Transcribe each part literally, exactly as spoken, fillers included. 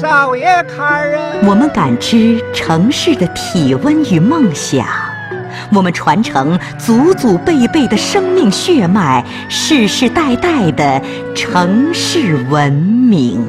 老爷看人。 我们感知城市的体温与梦想，我们传承祖祖辈辈的生命血脉，世世代代的城市文明。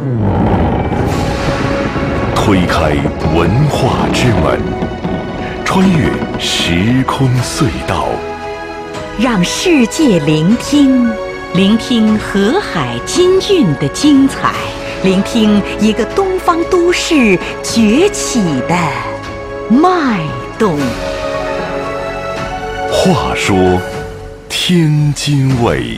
推开文化之门，穿越时空隧道， 让世界聆听，聆听河海金韵的精彩，聆听一个东方都市崛起的脉动。 话说天津卫。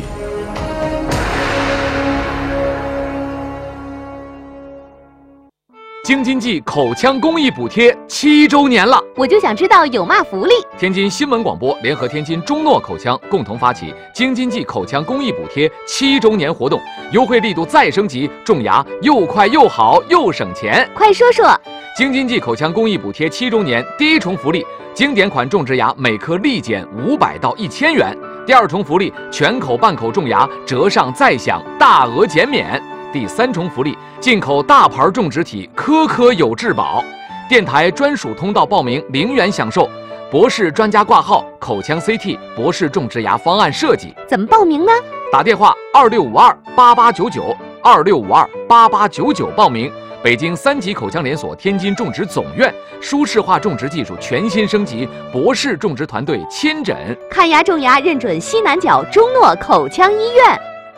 京津冀口腔公益补贴七周年了， 我就想知道有嘛福利。 天津新闻广播联合天津中诺口腔共同发起京津冀口腔公益补贴七周年活动，优惠力度再升级，种牙又快又好又省钱。 快说说！ 京津冀口腔公益补贴七周年第一重福利，经典款种植牙每颗立减五百到一千元；第二重福利，全口半口种牙折上再享大额减免；第三重福利，进口大牌种植体，颗颗有质保。电台专属通道报名零元享受，博士专家挂号，口腔 C T 博士种植牙方案设计。 怎么报名呢？ 打电话二六五二八八九九二六五二八八九九报名。北京三级口腔连锁天津种植总院舒适化种植技术全新升级，博士种植团队亲诊看牙种牙，认准西南角中诺口腔医院。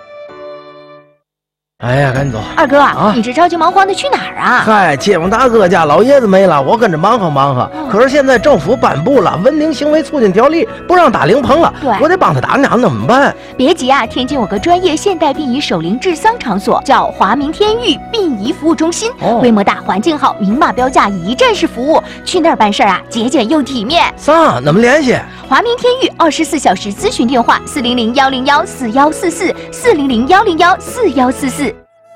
哎呀，赶紧走！ 二哥啊， 你这着急忙慌的去哪儿啊？ 嗨，街坊大哥家老爷子没了，我跟着忙活忙活。 哦、 可是现在政府颁布了《文明行为促进条例》，不让打灵棚了， 对， 我得帮他打呢，怎么办？ 别急啊，天津有个专业现代殡仪守灵治丧场所，叫华明天域殡仪服务中心， 哦、 规模大，环境好，明码标价，一站式服务。去那儿办事儿啊，节俭又体面。 啥？怎么联系？ 华明天域二十四小时咨询电话：四零零幺零幺四幺四四四零零幺零幺四幺四四。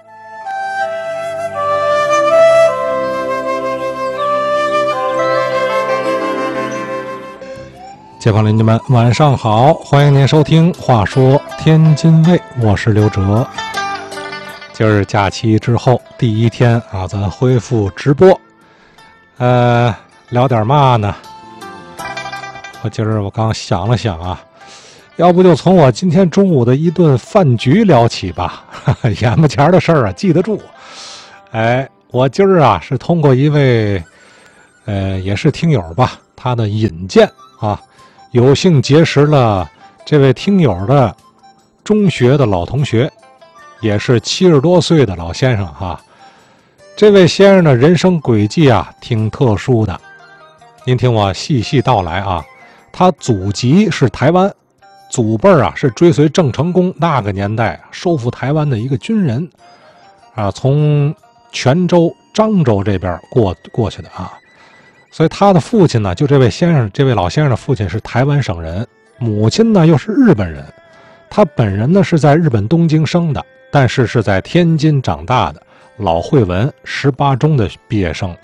街坊邻居们晚上好，欢迎您收听话说天津卫，我是刘哲。今儿假期之后第一天啊，咱恢复直播，呃聊点嘛呢？我今儿我刚想了想啊，要不就从我今天中午的一顿饭局聊起吧。眼巴前的事儿啊记得住。哎，我今儿啊是通过一位呃也是听友吧，他的引荐啊，有幸结识了这位听友的中学的老同学，也是七十多岁的老先生哈。这位先生的人生轨迹啊挺特殊的，您听我细细道来啊。他祖籍是台湾，祖辈啊是追随郑成功那个年代收复台湾的一个军人啊，从泉州、漳州这边过过去的啊。所以他的父亲呢，就这位先生，这位老先生的父亲是台湾省人，母亲呢又是日本人。他本人呢是在日本东京生的，但是是在天津长大的，老惠文十八中的毕业生。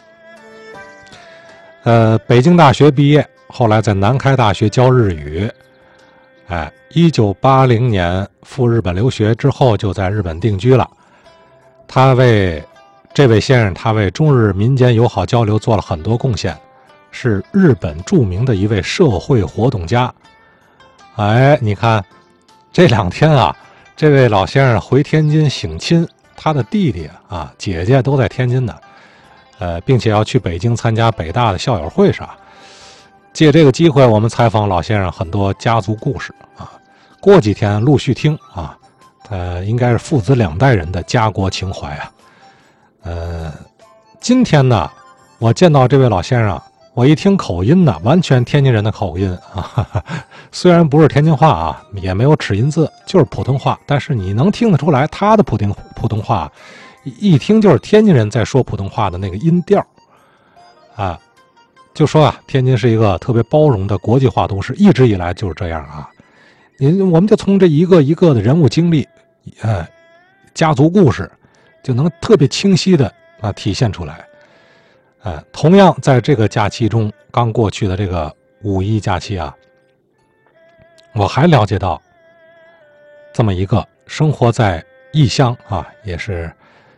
呃，北京大学毕业，后来在南开大学教日语。哎，一九八零年赴日本留学之后，就在日本定居了。他为这位先生，他为中日民间友好交流做了很多贡献，是日本著名的一位社会活动家。哎，你看这两天啊，这位老先生回天津省亲，他的弟弟啊、姐姐都在天津呢，呃，并且要去北京参加北大的校友会上。借这个机会，我们采访老先生很多家族故事啊。过几天陆续听啊，呃，应该是父子两代人的家国情怀啊。呃，今天呢，我见到这位老先生，我一听口音呢，完全天津人的口音啊，哈哈，虽然不是天津话啊，也没有齿音字，就是普通话，但是你能听得出来他的普通普通话，一听就是天津人在说普通话的那个音调啊。就说啊，天津是一个特别包容的国际化都市，一直以来就是这样啊。您我们就从这一个一个的人物经历，呃，家族故事，就能特别清晰的啊体现出来。呃，同样在这个假期中，刚过去的这个五一假期啊，我还了解到这么一个生活在异乡啊，也是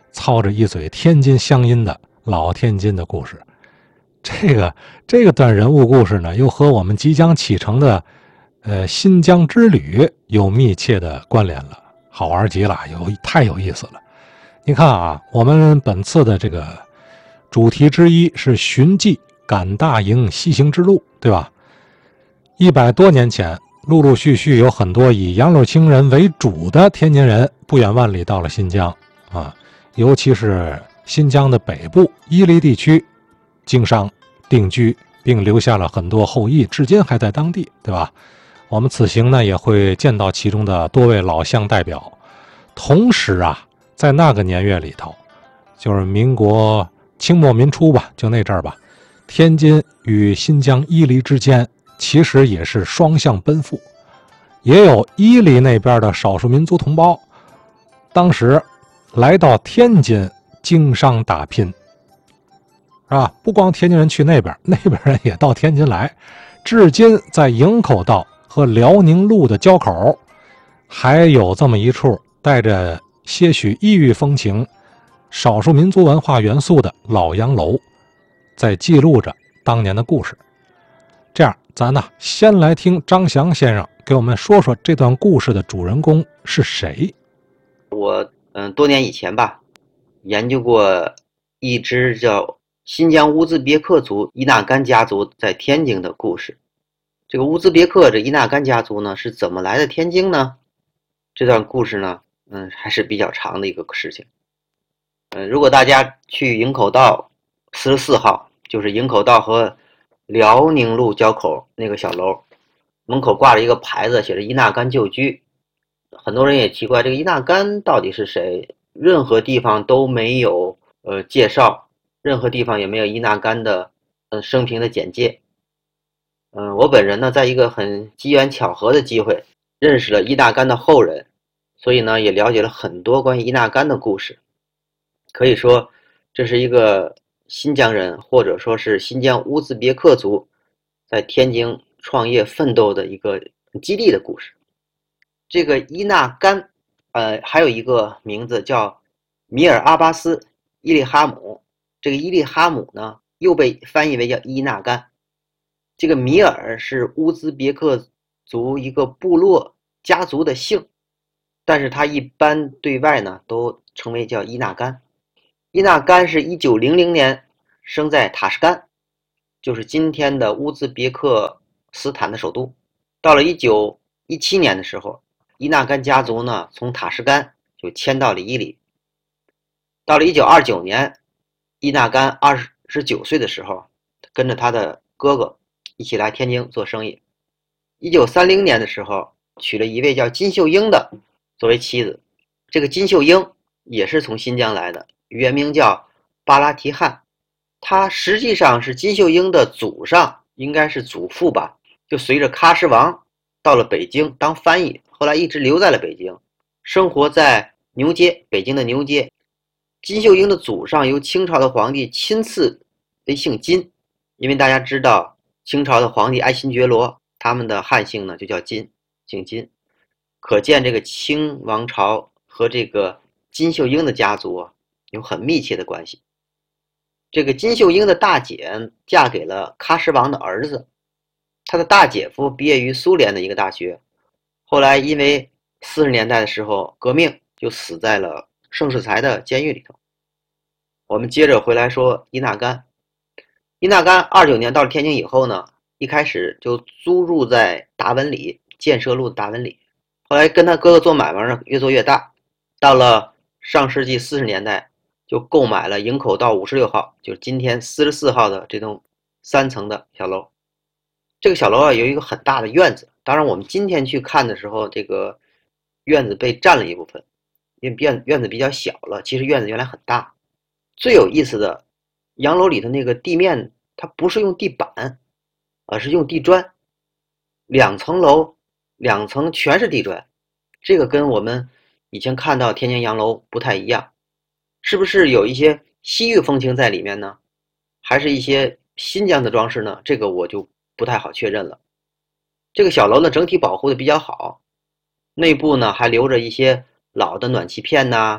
操着一嘴天津乡音的老天津的故事。这个这个段人物故事呢，又和我们即将启程的呃新疆之旅有密切的关联了，好玩极了，有太有意思了。你看啊，我们本次的这个主题之一是寻迹赶大营西行之路，对吧？一百多年前，陆陆续续有很多以杨柳青人为主的天津人不远万里到了新疆啊，尤其是新疆的北部伊犁地区经商定居，并留下了很多后裔，至今还在当地，对吧？我们此行呢也会见到其中的多位老乡代表。同时啊，在那个年月里头，就是民国清末民初吧，就那阵儿吧，天津与新疆伊犁之间其实也是双向奔赴，也有伊犁那边的少数民族同胞当时来到天津经商打拼，是吧？不光天津人去那边，那边人也到天津来，至今在营口道和辽宁路的交口还有这么一处带着些许异域风情、少数民族文化元素的老洋楼，在记录着当年的故事。这样咱呢先来听张翔先生给我们说说这段故事的主人公是谁。 我嗯多年以前吧，研究过一支叫新疆乌兹别克族伊纳干家族在天津的故事。这个乌兹别克这伊纳干家族呢是怎么来的天津呢？这段故事呢嗯还是比较长的一个事情。嗯，如果大家去营口道四十四号，就是营口道和辽宁路交口那个小楼，门口挂着一个牌子，写着伊纳干旧居。很多人也奇怪，这个伊纳干到底是谁？任何地方都没有呃介绍，任何地方也没有伊纳干的呃生平的简介。嗯、呃，我本人呢，在一个很机缘巧合的机会，认识了伊纳干的后人，所以呢，也了解了很多关于伊纳干的故事。可以说，这是一个新疆人或者说是新疆乌兹别克族在天津创业奋斗的一个激励的故事。这个伊纳干呃还有一个名字叫米尔阿巴斯伊利哈姆，这个伊利哈姆呢又被翻译为叫伊纳干。这个米尔是乌兹别克族一个部落家族的姓，但是他一般对外呢都称为叫伊纳干。伊纳干是一九零零年生在塔什干，就是今天的乌兹别克斯坦的首都。到了一九一七年的时候，伊纳干家族呢从塔什干就迁到了伊犁。到了一九二九年，伊纳干二十九岁的时候，跟着他的哥哥一起来天津做生意。一九三零年的时候，娶了一位叫金秀英的作为妻子。这个金秀英也是从新疆来的，原名叫巴拉提汗。他实际上是金秀英的祖上，应该是祖父吧，就随着喀什王到了北京当翻译，后来一直留在了北京，生活在牛街，北京的牛街。金秀英的祖上由清朝的皇帝亲赐为姓金，因为大家知道清朝的皇帝爱新觉罗他们的汉姓呢就叫金，姓金，可见这个清王朝和这个金秀英的家族啊有很密切的关系。这个金秀英的大姐嫁给了喀什王的儿子，他的大姐夫毕业于苏联的一个大学，后来因为四十年代的时候革命，就死在了盛世才的监狱里头。我们接着回来说伊纳干。伊纳干二九年到了天津以后呢，一开始就租住在达文里，建设路的达文里，后来跟他哥哥做买卖呢，越做越大。到了上世纪四十年代，就购买了营口道五十六号，就是今天四十四号的这栋三层的小楼。这个小楼啊有一个很大的院子，当然我们今天去看的时候，这个院子被占了一部分，因为院院子比较小了，其实院子原来很大。最有意思的，洋楼里的那个地面它不是用地板，而是用地砖，两层楼两层全是地砖，这个跟我们以前看到天津洋楼不太一样。是不是有一些西域风情在里面呢？还是一些新疆的装饰呢？这个我就不太好确认了。这个小楼呢整体保护的比较好，内部呢还留着一些老的暖气片呐、啊，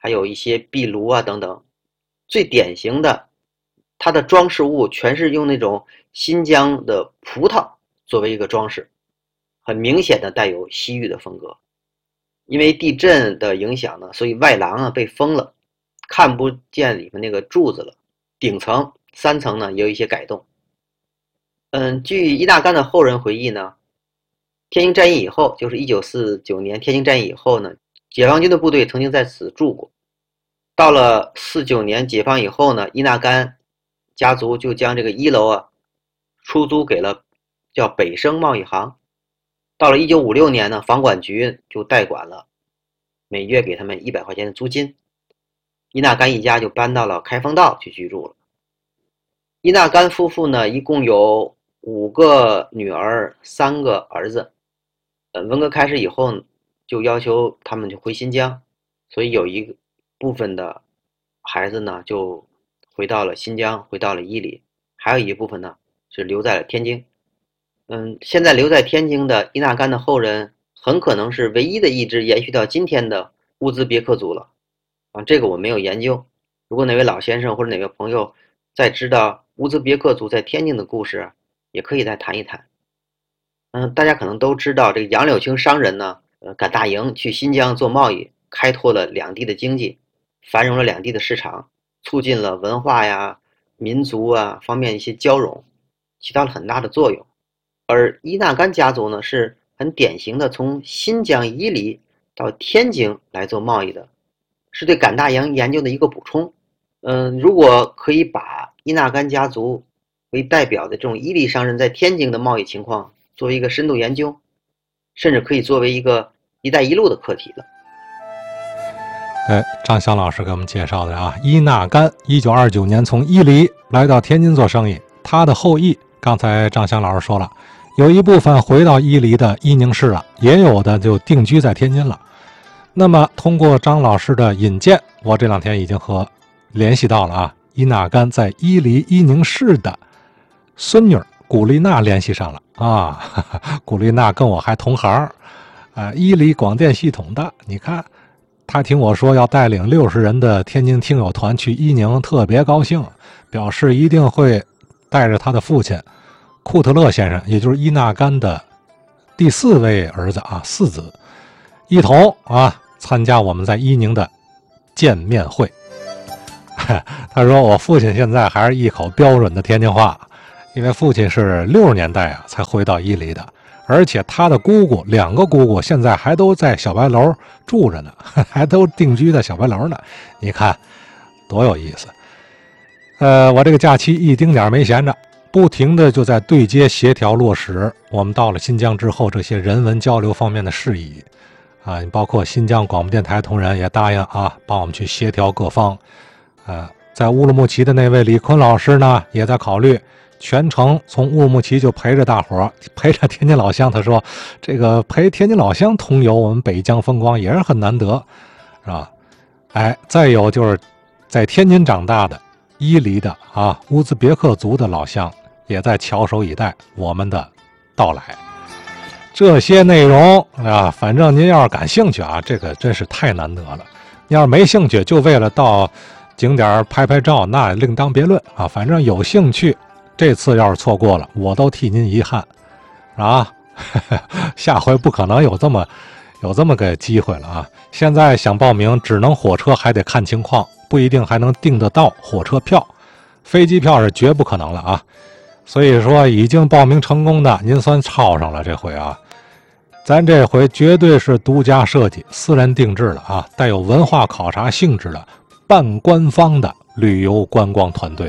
还有一些壁炉啊等等。最典型的，它的装饰物全是用那种新疆的葡萄作为一个装饰，很明显的带有西域的风格。因为地震的影响呢，所以外廊啊被封了，看不见里面那个柱子了。顶层三层呢也有一些改动。嗯，据伊纳干的后人回忆呢，天津战役以后，就是一九四九年天津战役以后呢，解放军的部队曾经在此住过。到了四九年解放以后呢，伊纳干家族就将这个一楼啊出租给了叫北生贸易行。到了一九五六年呢，房管局就代管了，每月给他们一百块钱的租金。伊纳干一家就搬到了开封道去居住了。伊纳干夫妇呢，一共有五个女儿，三个儿子。呃，文革开始以后，就要求他们就回新疆，所以有一部分的孩子呢就回到了新疆，回到了伊犁，还有一部分呢是留在了天津。嗯，现在留在天津的伊纳干的后人，很可能是唯一的一支延续到今天的乌兹别克族了。啊，这个我没有研究。如果哪位老先生或者哪位朋友再知道乌兹别克族在天津的故事，也可以再谈一谈。嗯，大家可能都知道，这个杨柳青商人呢，呃，赶大营去新疆做贸易，开拓了两地的经济，繁荣了两地的市场，促进了文化呀、民族啊方面一些交融，起到了很大的作用。而伊纳干家族呢，是很典型的从新疆伊犁到天津来做贸易的，是对赶大营研究的一个补充。嗯，如果可以把伊纳干家族为代表的这种伊犁商人在天津的贸易情况作为一个深度研究，甚至可以作为一个一带一路的课题了。 哎，张翔老师给我们介绍的啊，伊纳干一九二九年从伊犁来到天津做生意，他的后裔刚才张翔老师说了，有一部分回到伊犁的伊宁市了，也有的就定居在天津了。那么通过张老师的引荐，我这两天已经和联系到了啊，伊纳干在伊犁伊宁市的孙女古丽娜联系上了啊，哈哈，古丽娜跟我还同行，啊，伊犁广电系统的。你看，她听我说要带领六十人的天津听友团去伊宁，特别高兴，表示一定会带着他的父亲库特勒先生，也就是伊纳干的第四位儿子啊，四子，一同啊参加我们在伊宁的见面会。他说我父亲现在还是一口标准的天津话，因为父亲是六十年代啊才回到伊犁的，而且他的姑姑两个姑姑现在还都在小白楼住着呢，还都定居在小白楼呢，你看多有意思。呃，我这个假期一丁点没闲着，不停的就在对接协调落实我们到了新疆之后这些人文交流方面的事宜啊，包括新疆广播电台同仁也答应啊帮我们去协调各方。呃，在乌鲁木齐的那位李坤老师呢，也在考虑全程从乌鲁木齐就陪着大伙儿，陪着天津老乡。他说，这个陪天津老乡同游我们北疆风光也是很难得，是吧？哎，再有就是在天津长大的伊犁的啊乌兹别克族的老乡，也在翘首以待我们的到来。这些内容啊，反正您要是感兴趣啊，这个真是太难得了。你要是没兴趣，就为了到景点拍拍照，那另当别论啊。反正有兴趣，这次要是错过了，我都替您遗憾啊。下回不可能有这么有这么个机会了啊。现在想报名，只能火车还得看情况，不一定还能订得到火车票，飞机票是绝不可能了啊。所以说，已经报名成功的，您算抄上了这回啊。咱这回绝对是独家设计、私人定制的啊，带有文化考察性质的半官方的旅游观光团队。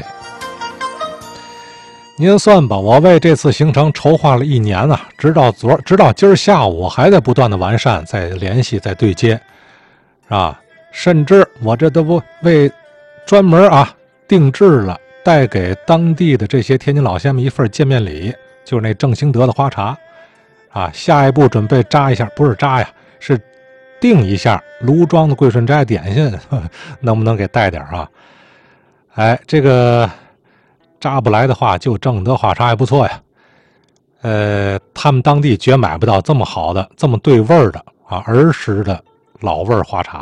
您算吧，我为这次行程筹划了一年啊，直到昨直到今儿下午，我还在不断的完善，在联系，在对接，啊，甚至我这都不为专门啊定制了带给当地的这些天津老乡们一份见面礼，就是那郑兴德的花茶。啊，下一步准备扎一下，不是扎呀，是订一下卢庄的桂顺斋点心，呵呵，能不能给带点啊？哎，这个扎不来的话，就正德花茶还不错呀。呃，他们当地绝买不到这么好的、这么对味儿的啊儿时的老味儿花茶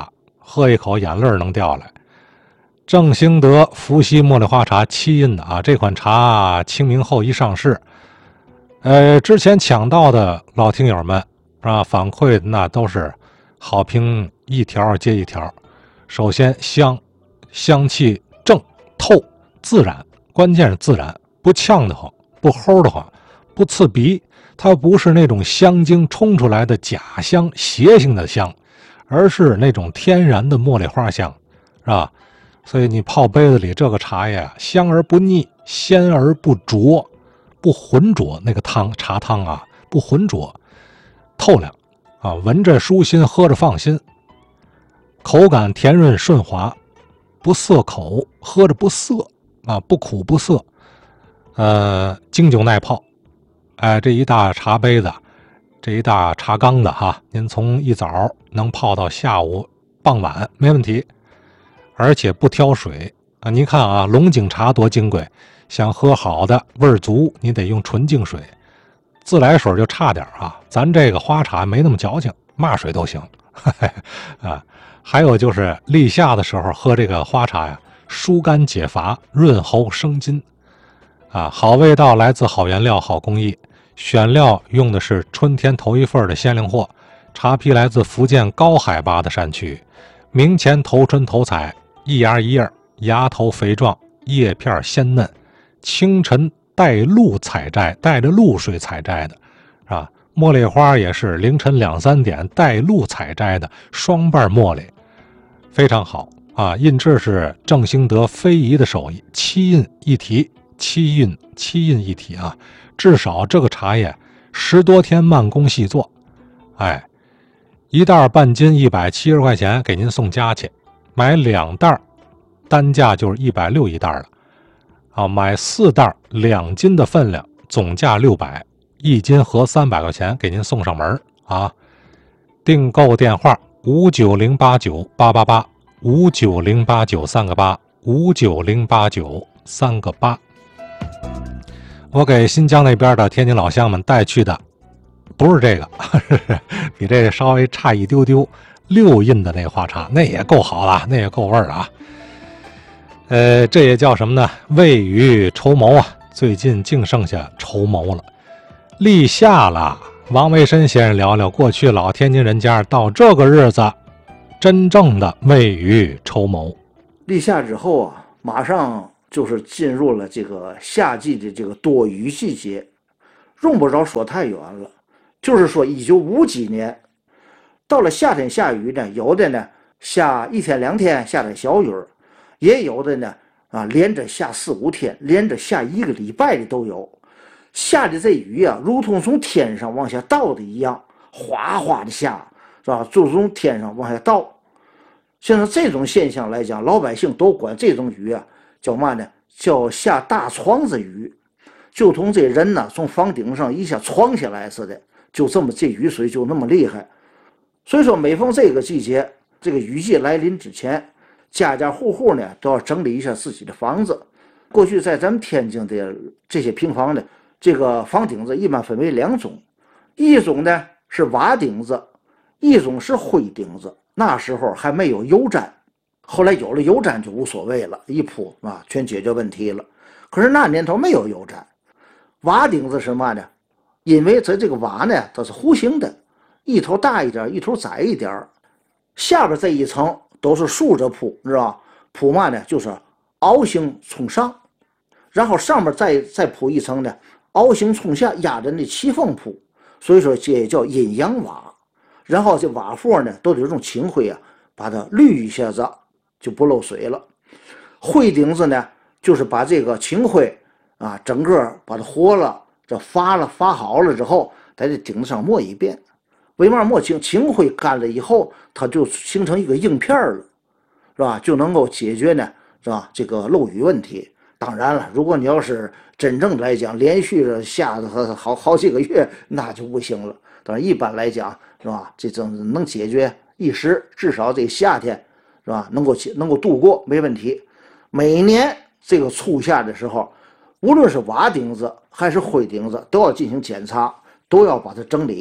喝一口眼泪能掉来。正兴德伏羲茉莉花茶七印的啊，这款茶清明后一上市，呃，之前抢到的老听友们啊，反馈那都是好评一条接一条。首先香，香气正透自然，关键是自然，不呛得慌，不齁得慌，不刺鼻。它不是那种香精冲出来的假香、邪性的香，而是那种天然的茉莉花香，是吧？所以你泡杯子里这个茶叶香而不腻，鲜而不浊，不浑浊，那个汤茶汤啊不浑浊，透亮啊，闻着舒心，喝着放心。口感甜润顺滑，不涩口，喝着不涩啊，不苦不涩，呃，经久耐泡。哎，这一大茶杯子，这一大茶缸的哈，您从一早能泡到下午傍晚没问题，而且不挑水啊。您看啊，龙井茶多金贵，想喝好的味儿足，你得用纯净水，自来水就差点啊。咱这个花茶没那么矫情，嘛水都行啊。还有就是立夏的时候喝这个花茶呀，疏肝解乏，润喉生津。啊，好味道来自好原料、好工艺，选料用的是春天头一份的鲜灵货，茶坯来自福建高海拔的山区，明前头春头采，一芽一叶，芽头肥壮，叶片鲜嫩，清晨带露采摘，带着露水采摘的，啊，茉莉花也是凌晨两三点带露采摘的双瓣茉莉，非常好啊！印制是正兴德非遗的手艺，七印一体。七印七印一体啊，至少这个茶叶十多天慢工细作，哎，一袋半斤一百七十块钱给您送家去，买两袋单价就是一百六一袋了啊，买四袋两斤的分量总价六百，一斤合三百块钱给您送上门啊。订购电话五九零八九八八八五九零八九三个八五九零八九三个八。我给新疆那边的天津老乡们带去的不是这个，比这个稍微差一丢丢，六印的那花茶，那也够好了，那也够味儿啊。呃，这也叫什么呢？未雨绸缪啊！最近净剩下绸缪了，立夏了。王维申先生聊聊过去老天津人家到这个日子，真正的未雨绸缪。 立夏之后啊，马上就是进入了这个夏季的这个多雨季节，用不着说太远了，就是说一九五几年，到了夏天下雨呢，有的呢下一天两天下点小雨，也有的呢啊连着下四五天，连着下一个礼拜的都有。下的这雨啊，如同从天上往下倒的一样，哗哗的下，是吧？就从天上往下倒。现在这种现象来讲，老百姓都管这种雨啊叫嘛呢？叫下大床子雨，就同这人呢从房顶上一下闯下来似的，就这么这雨水就那么厉害。所以说，每逢这个季节，这个雨季来临之前，家家户户呢都要整理一下自己的房子。过去在咱们天津的这些平房呢，这个房顶子一般分为两种，一种呢是瓦顶子，一种是灰顶子。那时候还没有油毡。后来有了油毡就无所谓了，一铺啊，全解决问题了。可是那年头没有油毡，瓦顶子是嘛呢？因为它这个瓦呢，它是弧形的，一头大一点，一头窄一点，下边这一层都是竖着铺，知道吧？铺嘛呢，就是凹形冲上，然后上面再再铺一层呢，凹形冲下压着那气缝铺，所以说这也叫阴阳瓦。然后这瓦缝呢，都得用清灰啊，把它滤一下子。就不漏水了。灰顶子呢，就是把这个清灰啊，整个把它和了，这发了发好了之后，在这顶子上抹一遍。为嘛抹清？清灰干了以后，它就形成一个硬片了，是吧？就能够解决呢，是吧？这个漏雨问题。当然了，如果你要是真正来讲，连续的下好好几个月，那就不行了。但是一般来讲，是吧？这种能解决一时，至少这夏天。是吧？能够能够度过没问题。每年这个初夏的时候，无论是瓦顶子还是灰顶子，都要进行检查，都要把它整理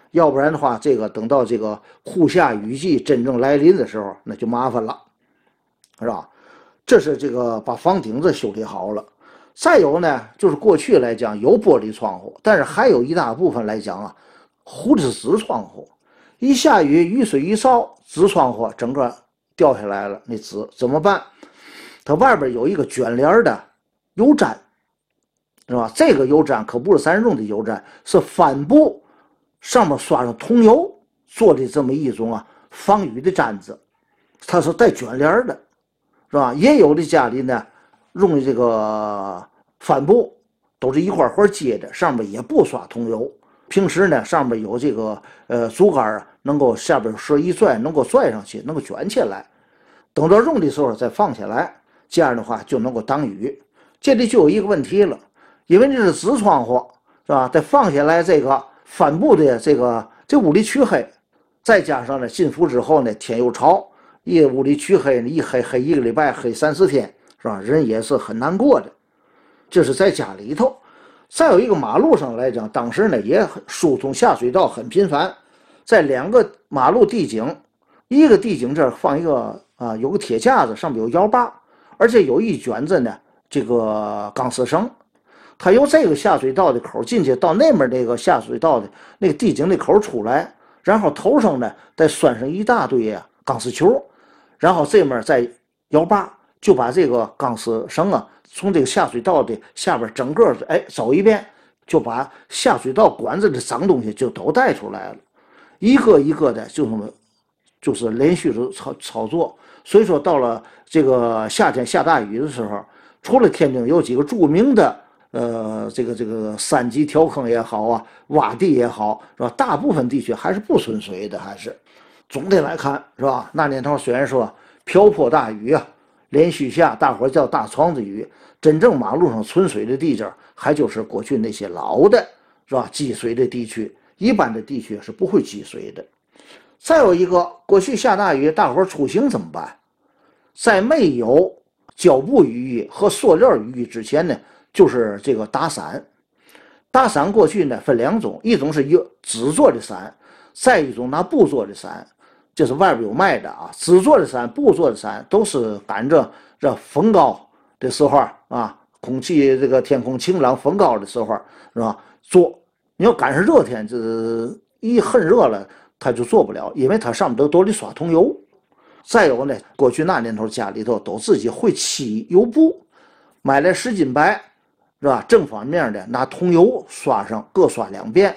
要不然的话，这个等到这个户夏雨季真正来临的时候，那就麻烦了，是吧？这是这个把房顶子修理好了。再有呢，就是过去来讲有玻璃窗户，但是还有一大部分来讲啊，糊的是纸窗户。一下雨，雨水一烧，纸窗户整个掉下来了，那纸怎么办？它外边有一个卷帘的油毡，是吧？这个油毡可不是咱用的油毡，是帆布上面刷上桐油做的这么一种啊防雨的毡子，它是带卷帘的，是吧？也有的家里呢用的这个帆布都是一块块接的，上面也不刷桐油。平时呢，上面有这个呃竹竿啊，能够下边绳一拽，能够拽上去，能够卷起来。等到用的时候再放下来，这样的话就能够挡雨。这里就有一个问题了，因为这是纸窗户，是吧？再放下来这个帆布的这个这屋里黢黑，再加上呢进伏之后呢天又潮，一屋里黢黑呢，一黑黑一个礼拜，黑三四天，是吧？人也是很难过的。这是在家里头。再有一个马路上来讲，当时呢也疏通下水道很频繁，在两个马路地井，一个地井这儿放一个啊有个铁架子，上面有摇把，而且有一卷子呢这个钢丝绳，它由这个下水道的口进去，到那边那个下水道的那个地井的口出来，然后头上呢再拴上一大堆啊钢丝球，然后这面再摇把，就把这个钢丝绳啊从这个下水道的下边整个哎走一遍，就把下水道管子的脏东西就都带出来了，一个一个的就这么就是连续的操操作。所以说到了这个夏天下大雨的时候，除了天津有几个著名的呃这个这个三级调坑也好啊，洼地也好，是吧？大部分地区还是不存水的，还是总的来看，是吧？那年头虽然说瓢泼大雨啊，连续下，大伙叫大床子雨，真正马路上存水的地界还就是过去那些老的，是吧？积水的地区，一般的地区是不会积水的。再有一个，过去下大雨，大伙出行怎么办？在没有胶布雨衣和塑料雨衣之前呢，就是这个打伞。打伞过去呢分两种，一种是有纸做的伞，再一种拿布做的伞。这是外边有卖的啊，纸做的伞、布做的伞都是赶着这风高的时候啊，空气这个天空晴朗、风高的时候，是吧？做你要赶上热天，这一很热了，它就做不了，因为它上面都都得刷桐油。再有呢，过去那年头家里头都自己会漆油布，买来十斤白，是吧？正反面的拿桐油刷上，各刷两遍。